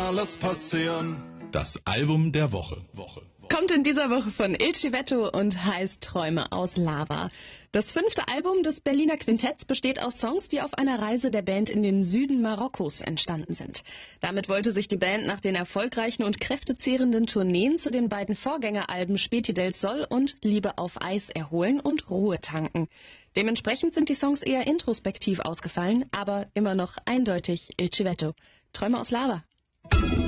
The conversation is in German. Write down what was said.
alles passieren. Das Album der Woche. Kommt in dieser Woche von Il Civetto und heißt Träume aus Lava. Das 5. Album des Berliner Quintetts besteht aus Songs, die auf einer Reise der Band in den Süden Marokkos entstanden sind. Damit wollte sich die Band nach den erfolgreichen und kräftezehrenden Tourneen zu den beiden Vorgängeralben Speti del Sol und Liebe auf Eis erholen und Ruhe tanken. Dementsprechend sind die Songs eher introspektiv ausgefallen, aber immer noch eindeutig Il Civetto. Träume aus Lava.